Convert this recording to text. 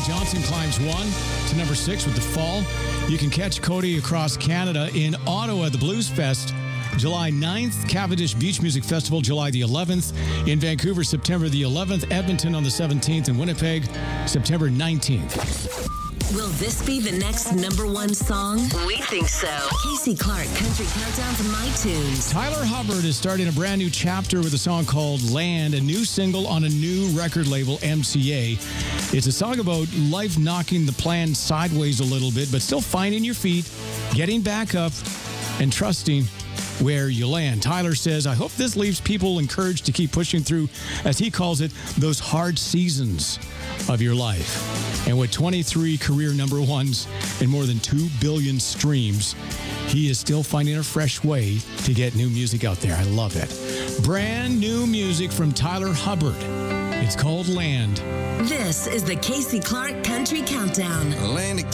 Johnson climbs 1 to number 6 with The Fall. You can catch Cody across Canada in Ottawa at the Blues Fest, July 9th, Cavendish Beach Music Festival, July the 11th. In Vancouver, September the 11th. Edmonton on the 17th. And Winnipeg, September 19th. Will this be the next number one song? We think so. Casey Clark, Country Countdown from iTunes. Tyler Hubbard is starting a brand new chapter with a song called Land, a new single on a new record label, MCA. It's a song about life knocking the plan sideways a little bit, but still finding your feet, getting back up, and trusting where you land. Tyler says, I hope this leaves people encouraged to keep pushing through, as he calls it, those hard seasons of your life. And with 23 career number ones and more than 2 billion streams, he is still finding a fresh way to get new music out there. I love it. Brand new music from Tyler Hubbard. It's called Land. This is the Casey Clark Country Countdown. Land